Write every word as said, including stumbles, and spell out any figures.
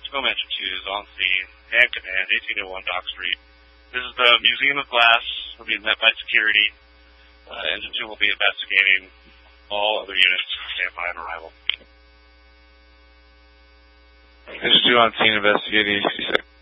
Tacoma Engine two is on scene and command eighteen oh one Dock Street. This is the Museum of Glass. Will be met by security. Uh, Engine two will be investigating. All other units stand by on arrival. Engine two on scene investigating.